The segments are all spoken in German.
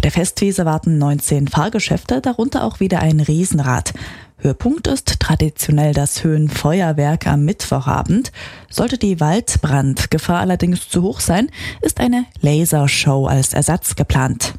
der Festwiese warten 19 Fahrgeschäfte, darunter auch wieder ein Riesenrad. Höhepunkt ist traditionell das Höhenfeuerwerk am Mittwochabend. Sollte die Waldbrandgefahr allerdings zu hoch sein, ist eine Lasershow als Ersatz geplant.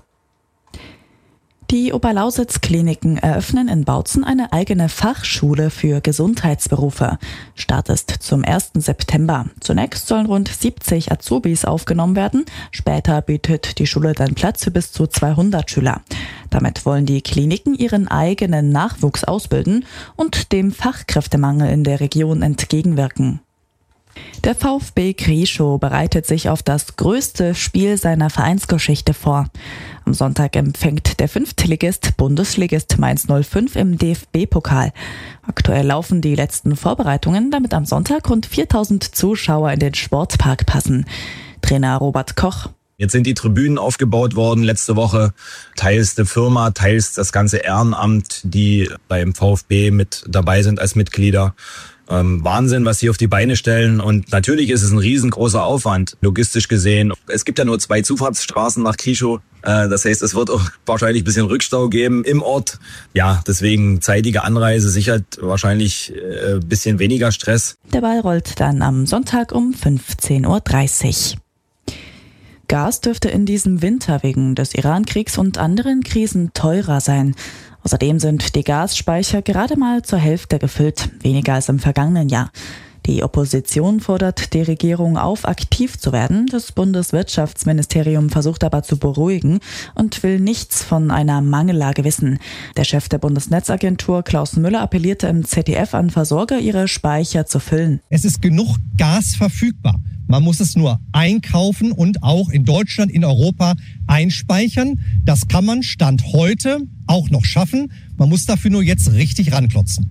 Die Oberlausitz-Kliniken eröffnen in Bautzen eine eigene Fachschule für Gesundheitsberufe. Start ist zum 1. September. Zunächst sollen rund 70 Azubis aufgenommen werden. Später bietet die Schule dann Platz für bis zu 200 Schüler. Damit wollen die Kliniken ihren eigenen Nachwuchs ausbilden und dem Fachkräftemangel in der Region entgegenwirken. Der VfB Krieschow bereitet sich auf das größte Spiel seiner Vereinsgeschichte vor. Am Sonntag empfängt der Fünftligist Bundesligist Mainz 05 im DFB-Pokal. Aktuell laufen die letzten Vorbereitungen, damit am Sonntag rund 4000 Zuschauer in den Sportpark passen. Trainer Robert Koch: Jetzt sind die Tribünen aufgebaut worden letzte Woche. Teils die Firma, teils das ganze Ehrenamt, die beim VfB mit dabei sind als Mitglieder. Wahnsinn, was sie auf die Beine stellen. Und natürlich ist es ein riesengroßer Aufwand, logistisch gesehen. Es gibt ja nur 2 Zufahrtsstraßen nach Krieschow. Das heißt, es wird auch wahrscheinlich ein bisschen Rückstau geben im Ort. Ja, deswegen zeitige Anreise, sichert wahrscheinlich ein bisschen weniger Stress. Der Ball rollt dann am Sonntag um 15:30 Uhr. Gas dürfte in diesem Winter wegen des Iran-Kriegs und anderen Krisen teurer sein. Außerdem sind die Gasspeicher gerade mal zur Hälfte gefüllt, weniger als im vergangenen Jahr. Die Opposition fordert die Regierung auf, aktiv zu werden. Das Bundeswirtschaftsministerium versucht aber zu beruhigen und will nichts von einer Mangellage wissen. Der Chef der Bundesnetzagentur Klaus Müller appellierte im ZDF an Versorger, ihre Speicher zu füllen. Es ist genug Gas verfügbar. Man muss es nur einkaufen und auch in Deutschland, in Europa einspeichern. Das kann man Stand heute auch noch schaffen. Man muss dafür nur jetzt richtig ranklotzen.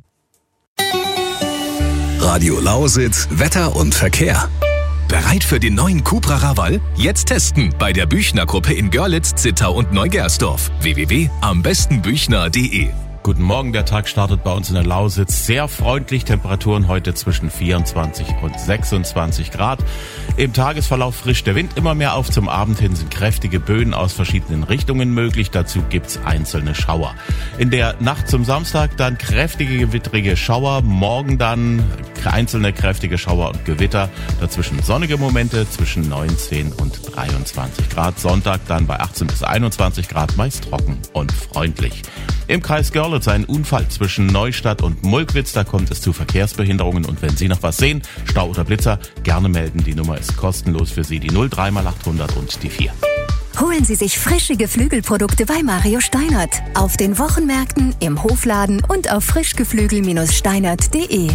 Radio Lausitz, Wetter und Verkehr. Bereit für den neuen Cupra Raval? Jetzt testen bei der Büchner-Gruppe in Görlitz, Zittau und Neugersdorf. www.ambestens-büchner.de. Guten Morgen, der Tag startet bei uns in der Lausitz sehr freundlich. Temperaturen heute zwischen 24 und 26 Grad. Im Tagesverlauf frisch der Wind immer mehr auf. Zum Abend hin sind kräftige Böen aus verschiedenen Richtungen möglich. Dazu gibt's einzelne Schauer. In der Nacht zum Samstag dann kräftige gewittrige Schauer. Morgen dann einzelne kräftige Schauer und Gewitter. Dazwischen sonnige Momente zwischen 19 und 23 Grad. Sonntag dann bei 18 bis 21 Grad, meist trocken und freundlich. Im Kreis Görlitz ein Unfall zwischen Neustadt und Mulkwitz. Da kommt es zu Verkehrsbehinderungen. Und wenn Sie noch was sehen, Stau oder Blitzer, gerne melden. Die Nummer ist kostenlos für Sie, die 03 mal 800 und die 4. Holen Sie sich frische Geflügelprodukte bei Mario Steinert. Auf den Wochenmärkten, im Hofladen und auf frischgeflügel-steinert.de.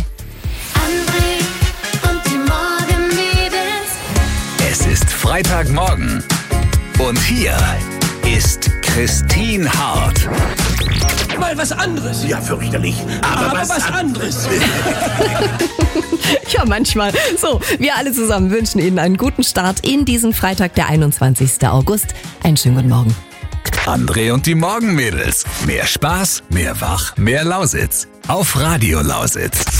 Es ist Freitagmorgen. Und hier ist Christine Hart. Mal was anderes. Ja, fürchterlich. Aber was anderes. Ja, manchmal. So, wir alle zusammen wünschen Ihnen einen guten Start in diesen Freitag, der 21. August. Einen schönen guten Morgen. André und die Morgenmädels. Mehr Spaß, mehr Wach, mehr Lausitz. Auf Radio Lausitz.